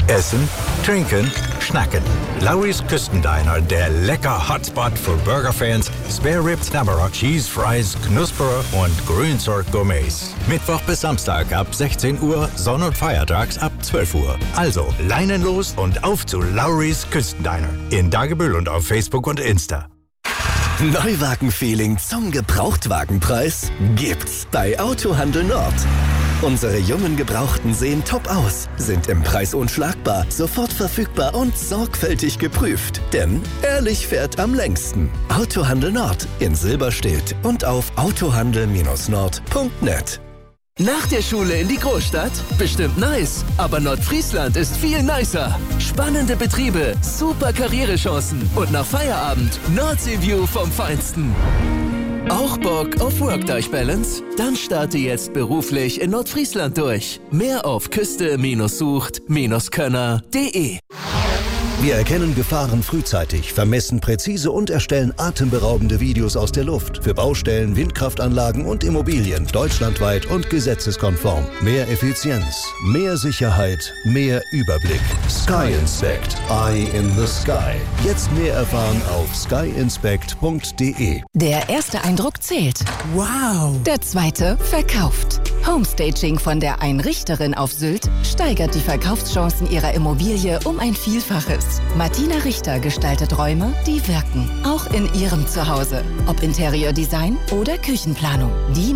Essen, trinken, schnacken. Lawry's Küstendiner, der lecker Hotspot für Burgerfans, Spare Ribs, Knabberer, Cheese Fries, Knusperer und Grünzeug-Gourmets. Mittwoch bis Samstag ab 16 Uhr, Sonn- und Feiertags ab 12 Uhr. Also, Leinen los und auf zu Lawry's Küstendiner. In Dagebüll und auf Facebook und Insta. Neuwagen-Feeling zum Gebrauchtwagenpreis gibt's bei Autohandel Nord. Unsere jungen Gebrauchten sehen top aus, sind im Preis unschlagbar, sofort verfügbar und sorgfältig geprüft. Denn ehrlich fährt am längsten. Autohandel Nord in Silberstedt und auf autohandel-nord.net. Nach der Schule in die Großstadt? Bestimmt nice. Aber Nordfriesland ist viel nicer. Spannende Betriebe, super Karrierechancen und nach Feierabend Nordsee-View vom Feinsten. Auch Bock auf Work-Life-Balance? Dann starte jetzt beruflich in Nordfriesland durch. Mehr auf küste-sucht-könner.de. Wir erkennen Gefahren frühzeitig, vermessen präzise und erstellen atemberaubende Videos aus der Luft. Für Baustellen, Windkraftanlagen und Immobilien deutschlandweit und gesetzeskonform. Mehr Effizienz, mehr Sicherheit, mehr Überblick. Sky Inspect. Eye in the Sky. Jetzt mehr erfahren auf skyinspect.de. Der erste Eindruck zählt. Wow. Der zweite verkauft. Homestaging von der Einrichterin auf Sylt steigert die Verkaufschancen ihrer Immobilie um ein Vielfaches. Martina Richter gestaltet Räume, die wirken. Auch in ihrem Zuhause. Ob Interiordesign oder Küchenplanung.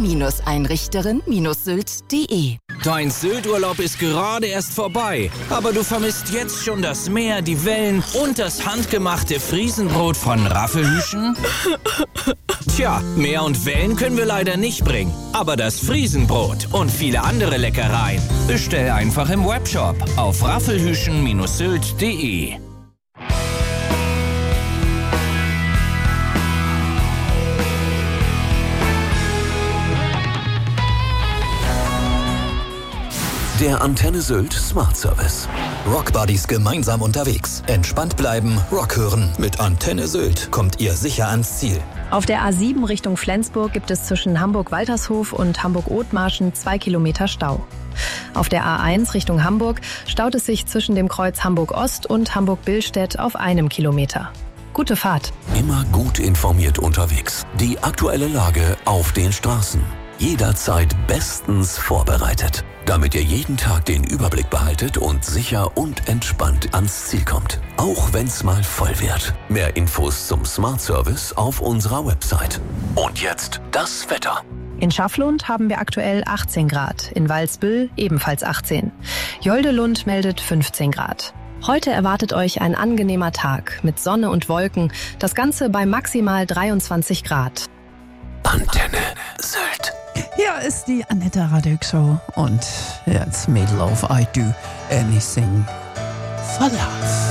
Die-Einrichterin-Sylt.de. Dein Sylt-Urlaub ist gerade erst vorbei. Aber du vermisst jetzt schon das Meer, die Wellen und das handgemachte Friesenbrot von Raffelhüschen? Tja, Meer und Wellen können wir leider nicht bringen. Aber das Friesenbrot und viele andere Leckereien bestell einfach im Webshop auf raffelhüschen-sylt.de. Der Antenne Sylt Smart Service. Rockbuddies gemeinsam unterwegs. Entspannt bleiben, Rock hören. Mit Antenne Sylt kommt ihr sicher ans Ziel. Auf der A7 Richtung Flensburg gibt es zwischen Hamburg-Waltershof und Hamburg-Othmarschen 2 Kilometer Stau. Auf der A1 Richtung Hamburg staut es sich zwischen dem Kreuz Hamburg-Ost und Hamburg-Billstedt auf 1 Kilometer. Gute Fahrt. Immer gut informiert unterwegs. Die aktuelle Lage auf den Straßen. Jederzeit bestens vorbereitet, damit ihr jeden Tag den Überblick behaltet und sicher und entspannt ans Ziel kommt. Auch wenn's mal voll wird. Mehr Infos zum Smart Service auf unserer Website. Und jetzt das Wetter. In Schafflund haben wir aktuell 18 Grad, in Walsbüll ebenfalls 18. Joldelund meldet 15 Grad. Heute erwartet euch ein angenehmer Tag mit Sonne und Wolken, das Ganze bei maximal 23 Grad. Antenne Sylt. Hier ist die Annette Radig Show und jetzt Middle of I Do Anything for Love.